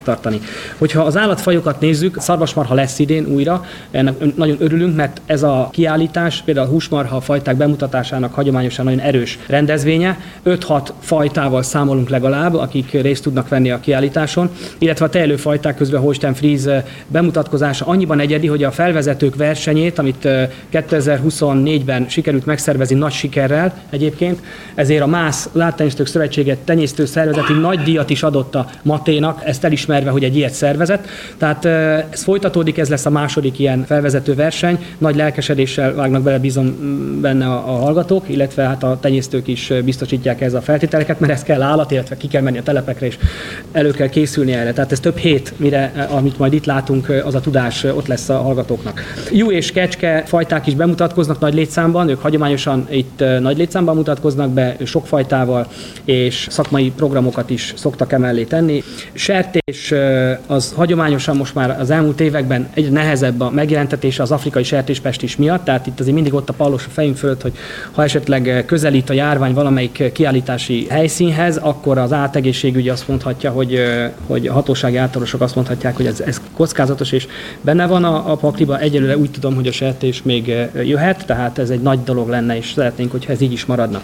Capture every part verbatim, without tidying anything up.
tartani. Hogyha az állatfajokat nézzük, szarvasmarha lesz idén újra, ennek nagyon örülünk, mert ez a kiállítás, például a húsmarha fajták bemutatásának hagyományosan nagyon erős rendezvénye. öt-hat fajtával számolunk legalább, akik részt tudnak venni a kiállításon, illetve a tejlő fajták közül a Holstein Fries bemutatkozása annyiban egyedi, hogy a felvezetők versenyét, amit kétezer-huszonnégyben sikerült megszervezni nagy sikerrel egyébként, ezért a MÁSZ, az Állattenyésztők Szövetsége tenyésztő szervezeti nagy díjat is adott a Maténak, ezt elismerve, hogy egy ilyet szervezett. Tehát ez folytatódik, ez lesz a második ilyen felvezető verseny. Nagy lelkesedéssel vágnak bele, bízom benne a, a hallgatók, illetve hát a tenyésztők is biztosítják ez a feltételeket, mert ez kell állat, illetve ki kell menni a telepekre, és elő kell készülni erre. Tehát ez több hét, mire, amit majd itt látunk, az a tudás ott lesz a hallgatóknak. Juh és kecske fajták is bemutatkoznak nagy létszámban, ők hagyományosan itt nagy létszámban mutatkoznak be, sok fajtával, és szakmai programokat is szoktak emellé tenni. Sertés az hagyományosan most már az elmúlt években egyre nehezebb a megjelentetése az afrikai sertéspestis miatt, tehát itt azért mindig ott a pallos a fejünk fölött, hogy ha esetleg közelít a járvány valamelyik kiállítási helyszínhez, akkor az állategészségügy azt mondhatja, hogy, hogy a hatósági általosok azt mondhatják, hogy ez, ez kockázatos, és benne van a, a pakliba. Egyelőre úgy tudom, hogy a sertés még jöhet, tehát ez egy nagy dolog lenne, és szeretnénk, hogyha ez így is maradna.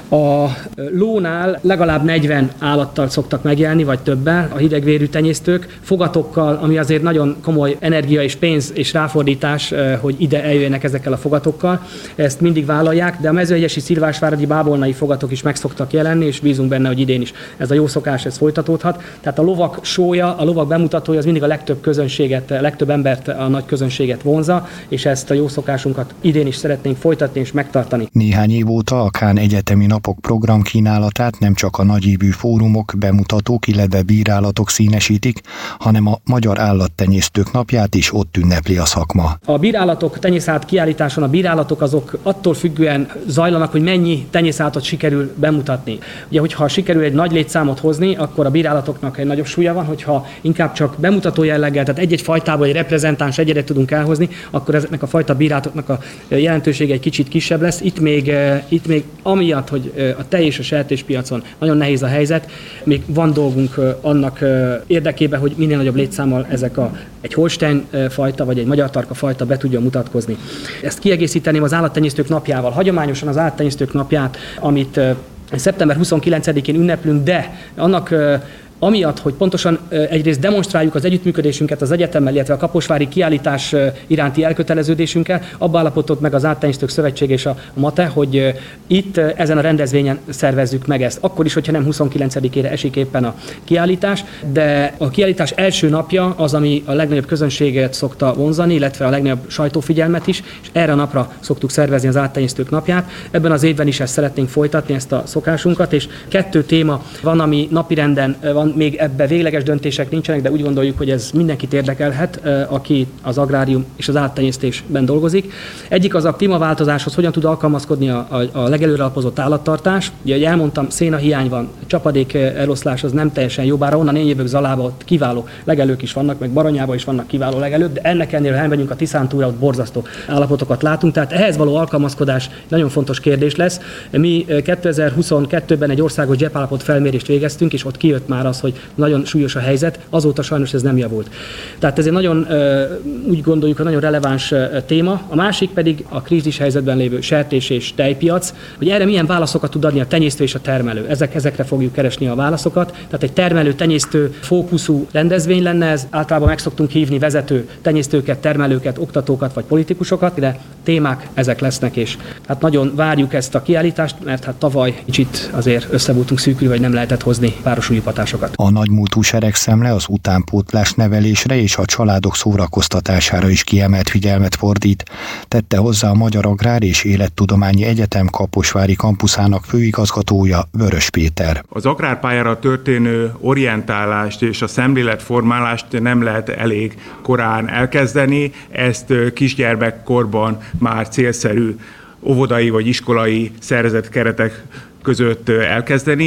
A lónál legalább negyven állattal szoktak megjelenni, vagy többen a hidegvérű tenyésztők, fogatokkal, ami azért nagyon komoly energia és pénz és ráfordítás, hogy ide eljöjjenek ezekkel a fogatokkal. Ezt mindig vállalják, de a mezőegyesi szilvásváradi bábolnai fogatok is meg szoktak jelenni, és bízunk benne, hogy idén is ez a jó szokás, ez folytatódhat. Tehát a lovak sója, a lovak bemutatója az mindig a legtöbb közönséget, a legtöbb embert, a nagy közönséget vonza, és ezt a jó szokásunkat idén is szeretnénk folytatni és megtartani. Néhány év óta a Kán Egyetemi Napok programkínálatát nem csak a nagyívű fórumok, bemutatók, illetve bírálatok színesítik, hanem a Magyar Állattenyésztők Napját is ott ünnepli a szakma. A bírálatok, tenyészállat kiállításon a bírálatok azok attól függően zajlanak, hogy mennyi tenyészállatot sikerül bemutatni. Ugye, hogyha sikerül egy nagy létszámot hozni, akkor a bírálatoknak egy nagyobb súlya van, hogyha inkább csak bemutató jelleggel, tehát egy-egy fajtából egy reprezentáns egyedet tudunk elhozni, akkor ezeknek a fajta bírálatoknak a jelentősége egy kicsit kisebb lesz. Itt még, itt még amiatt, hogy a tej és a sertéspiacon nagyon nehéz a helyzet, még van dolgunk annak érdekében, hogy minél nagyobb létszámmal ezek a, egy Holstein fajta vagy egy magyar tarka fajta be tudjon mutatkozni. Ezt kiegészíteném az Állattenyésztők Napjával. Hagyományosan az Állattenyésztők Napját, amit szeptember huszonkilencedikén ünneplünk, de annak amiatt, hogy pontosan egyrészt demonstráljuk az együttműködésünket az egyetemmel, illetve a kaposvári kiállítás iránti elköteleződésünkkel, abba állapodott meg az Állattenyésztők Szövetség és a MATE, hogy itt ezen a rendezvényen szervezzük meg ezt. Akkor is, hogyha nem huszonkilencedikére esik éppen a kiállítás, de a kiállítás első napja az, ami a legnagyobb közönséget szokta vonzani, illetve a legnagyobb sajtófigyelmet is, és erre a napra szoktuk szervezni az Állattenyésztők Napját. Ebben az évben is ezt szeretnénk folytatni, ezt a szokásunkat, és kettő téma van, ami napirenden van, még ebben végleges döntések nincsenek, de úgy gondoljuk, hogy ez mindenkit érdekelhet, aki az agrárium és az állattenyésztésben dolgozik. Egyik az a klímaváltozáshoz hogyan tud alkalmazkodni a, a, a legelőre alapozott állattartás. Ugye, ahogy elmondtam, szénahiány van, csapadék eloszlás az nem teljesen jó, bár onnan én jövök Zalába, ott kiváló legelők is vannak, meg Baranyában is vannak kiváló legelők, de ennek ennél, ha elmegyünk a Tiszántúra, ott borzasztó állapotokat látunk, tehát ehhez való alkalmazkodás nagyon fontos kérdés lesz. Mi kétezer-huszonkettőben egy országos gyeppállapot felmérést végeztünk, és ott kijött már az, hogy nagyon súlyos a helyzet, azóta sajnos ez nem javult. Tehát ez egy nagyon, úgy gondoljuk, hogy nagyon releváns téma. A másik pedig a krízis helyzetben lévő sertés és tejpiac, hogy erre milyen válaszokat tud adni a tenyésztő és a termelő. Ezek, ezekre fogjuk keresni a válaszokat. Tehát egy termelő-tenyésztő fókuszú rendezvény lenne ez. Általában meg szoktunk hívni vezető tenyésztőket, termelőket, oktatókat vagy politikusokat, de témák ezek lesznek, és hát nagyon várjuk ezt a kiállítást, mert hát tavaly kicsit azért össze voltunk szűkülve, vagy nem lehetett hozni városújjuttatásokat. A nagymúltú seregszemle az utánpótlás nevelésre és a családok szórakoztatására is kiemelt figyelmet fordít, tette hozzá a Magyar Agrár és Élettudományi Egyetem kaposvári kampuszának főigazgatója, Vörös Péter. Az agrárpályára történő orientálást és a szemléletformálást nem lehet elég korán elkezdeni, ezt kisgyermekkorban már célszerű óvodai vagy iskolai szervezett keretek között elkezdeni.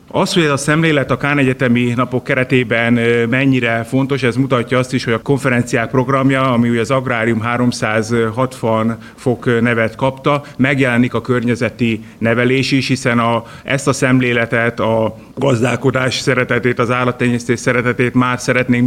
Az, hogy ez a szemlélet a Kán Egyetemi Napok keretében mennyire fontos, ez mutatja azt is, hogy a konferenciák programja, ami ugye az Agrárium háromszázhatvan fok nevet kapta, megjelenik a környezeti nevelés is, hiszen a, ezt a szemléletet, a gazdálkodás szeretetét, az állattenyésztés szeretetét már szeretnénk